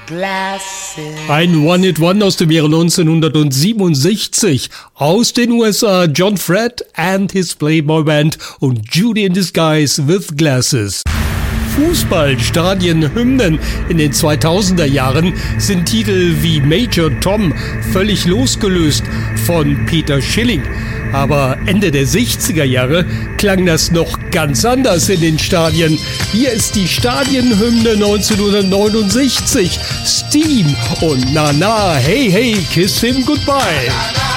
Ein One-Hit-One aus dem Jahre 1967 aus den USA. John Fred and his Playboy Band und Judy in Disguise with Glasses. Fußballstadien-Hymnen in den 2000er Jahren sind Titel wie Major Tom völlig losgelöst von Peter Schilling. Aber Ende der 60er Jahre klang das noch ganz anders in den Stadien. Hier ist die Stadienhymne 1969. Steam und Na Na, Hey Hey, Kiss Him Goodbye.